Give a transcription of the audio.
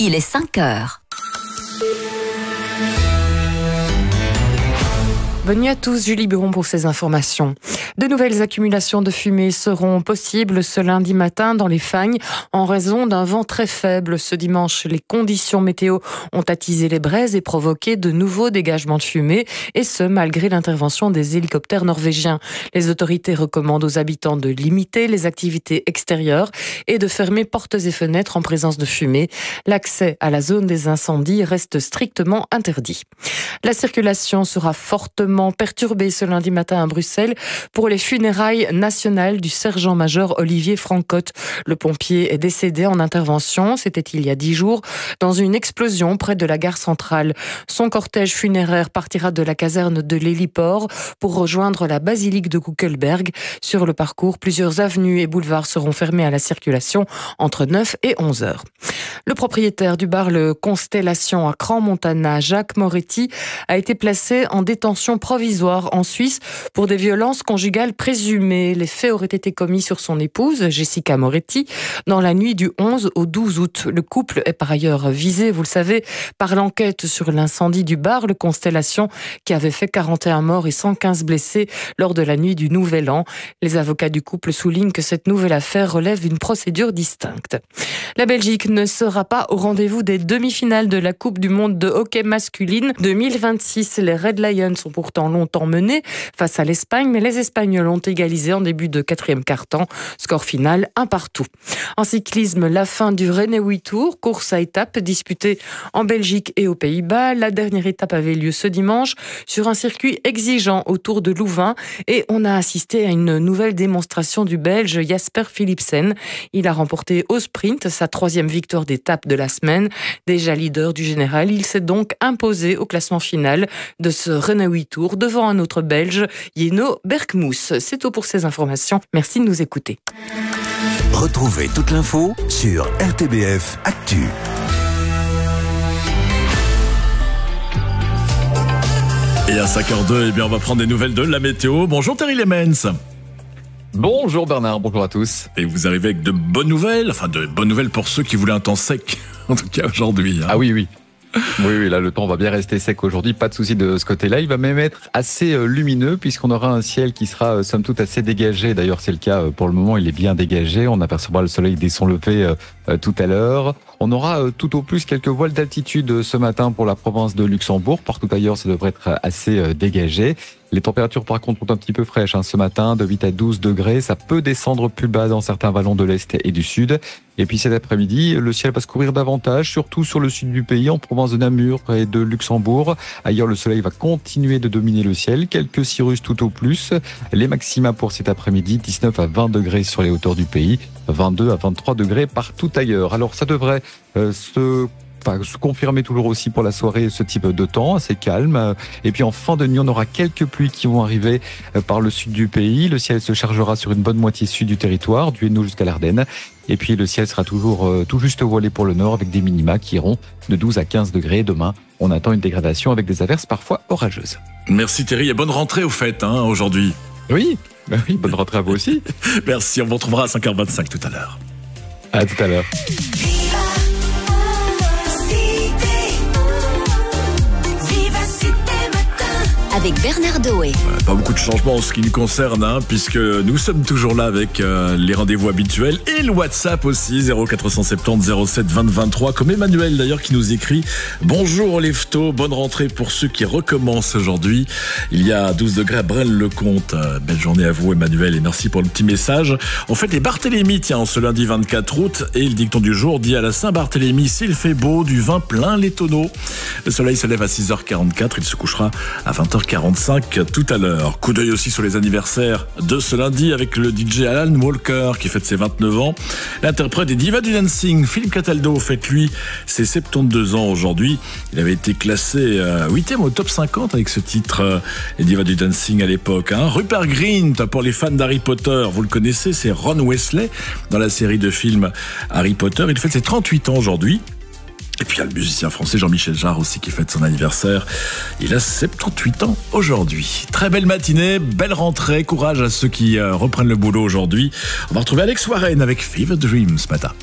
il est 5 heures. Bonne nuit à tous, Julie Buron pour ces informations. De nouvelles accumulations de fumée seront possibles ce lundi matin dans les Fagnes en raison d'un vent très faible. Ce dimanche, les conditions météo ont attisé les braises et provoqué de nouveaux dégagements de fumée, et ce malgré l'intervention des hélicoptères norvégiens. Les autorités recommandent aux habitants de limiter les activités extérieures et de fermer portes et fenêtres en présence de fumée. L'accès à la zone des incendies reste strictement interdit. La circulation sera fortement perturbée ce lundi matin à Bruxelles pour les funérailles nationales du sergent-major Olivier Francotte. Le pompier est décédé en intervention, c'était il y a 10 jours, dans une explosion près de la gare centrale. Son cortège funéraire partira de la caserne de l'héliport pour rejoindre la basilique de Kuckelberg. Sur le parcours, plusieurs avenues et boulevards seront fermés à la circulation entre 9 et 11 heures. Le propriétaire du bar Le Constellation à Crans-Montana, Jacques Moretti, a été placé en détention provisoire en Suisse pour des violences conjugales présumées. Les faits auraient été commis sur son épouse, Jessica Moretti, dans la nuit du 11 au 12 août. Le couple est par ailleurs visé, vous le savez, par l'enquête sur l'incendie du bar Le Constellation qui avait fait 41 morts et 115 blessés lors de la nuit du Nouvel An. Les avocats du couple soulignent que cette nouvelle affaire relève d'une procédure distincte. La Belgique ne sera pas au rendez-vous des demi-finales de la Coupe du monde de hockey masculine 2026. Les Red Lions sont pourtant longtemps menés face à l'Espagne, mais les Espagnols ont égalisé en début de quatrième quart-temps. Score final 1-1. En cyclisme, la fin du Renewi Tour, course à étapes disputée en Belgique et aux Pays-Bas. La dernière étape avait lieu ce dimanche sur un circuit exigeant autour de Louvain et on a assisté à une nouvelle démonstration du Belge Jasper Philipsen. Il a remporté au sprint sa 3e victoire d'étape de la semaine. Déjà leader du général, il s'est donc imposé au classement final de ce Renewi Tour devant un autre Belge, Yeno Berkmoes. C'est tout pour ces informations. Merci de nous écouter. Retrouvez toute l'info sur RTBF Actu. Et à 5h02, on va prendre des nouvelles de la météo. Bonjour Thierry Lemens. Bonjour Bernard, bonjour à tous. Et vous arrivez avec de bonnes nouvelles, enfin de bonnes nouvelles pour ceux qui voulaient un temps sec, en tout cas aujourd'hui. Ah oui. Oui, là le temps va bien rester sec aujourd'hui, pas de souci de ce côté-là. Il va même être assez lumineux puisqu'on aura un ciel qui sera somme toute assez dégagé. D'ailleurs c'est le cas pour le moment, il est bien dégagé. On apercevra le soleil dès son lever tout à l'heure. On aura tout au plus quelques voiles d'altitude ce matin pour la province de Luxembourg. Partout ailleurs ça devrait être assez dégagé. Les températures par contre sont un petit peu fraîches ce matin, de 8 à 12 degrés. Ça peut descendre plus bas dans certains vallons de l'Est et du Sud. Et puis cet après-midi, le ciel va se couvrir davantage, surtout sur le sud du pays, en province de Namur et de Luxembourg. Ailleurs, le soleil va continuer de dominer le ciel. Quelques cirrus tout au plus. Les maxima pour cet après-midi, 19 à 20 degrés sur les hauteurs du pays, 22 à 23 degrés partout ailleurs. Alors ça devrait se confirmer toujours aussi pour la soirée ce type de temps assez calme. Et puis en fin de nuit, on aura quelques pluies qui vont arriver par le sud du pays. Le ciel se chargera sur une bonne moitié sud du territoire, du Hainaut jusqu'à l'Ardenne. Et puis le ciel sera toujours tout juste voilé pour le nord avec des minima qui iront de 12 à 15 degrés. Demain, on attend une dégradation avec des averses parfois orageuses. Merci Thierry et bonne rentrée au fait aujourd'hui. Oui, bonne rentrée à vous aussi. Merci, on vous retrouvera à 5h25 tout à l'heure. À tout à l'heure. Avec Bernard Doé. Pas beaucoup de changements en ce qui nous concerne, puisque nous sommes toujours là avec les rendez-vous habituels et le WhatsApp aussi, 0470 07 20 23, comme Emmanuel d'ailleurs qui nous écrit « Bonjour Lefto, bonne rentrée pour ceux qui recommencent aujourd'hui. Il y a 12 degrés à Braine-le-Comte. Belle journée à vous Emmanuel et merci pour le petit message. On fête les Barthélemy, ce lundi 24 août et le dicton du jour dit à la Saint-Barthélemy, s'il fait beau, du vin plein les tonneaux. Le soleil se lève à 6h44, il se couchera à 20h45 tout à l'heure. Coup d'œil aussi sur les anniversaires de ce lundi avec le DJ Alan Walker qui fête ses 29 ans. L'interprète des divas du dancing, Philippe Cataldo, fête lui ses 72 ans aujourd'hui. Il avait été classé 8e au top 50 avec ce titre, les divas du dancing à l'époque. Rupert Grint, pour les fans d'Harry Potter, vous le connaissez, c'est Ron Weasley dans la série de films Harry Potter. Il fête ses 38 ans aujourd'hui. Et puis il y a le musicien français Jean-Michel Jarre aussi qui fête son anniversaire. Il a 78 ans aujourd'hui. Très belle matinée, belle rentrée, courage à ceux qui reprennent le boulot aujourd'hui. On va retrouver Alex Warren avec Fever Dream ce matin.